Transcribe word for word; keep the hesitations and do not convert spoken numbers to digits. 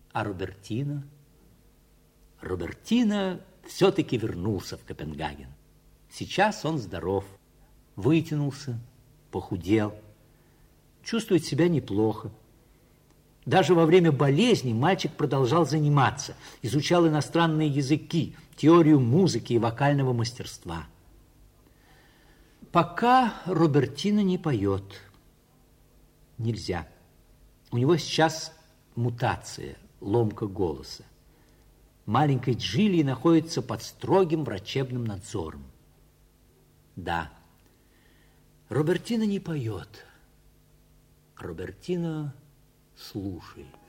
А Робертино? Робертино все-таки вернулся в Копенгаген. Сейчас он здоров, вытянулся, похудел, чувствует себя неплохо. Даже во время болезни мальчик продолжал заниматься, изучал иностранные языки, теорию музыки и вокального мастерства. Пока Робертино не поет. Нельзя. У него сейчас мутация, ломка голоса. Маленькой Джилли находится под строгим врачебным надзором. Да, Робертино не поет. Робертино слушает.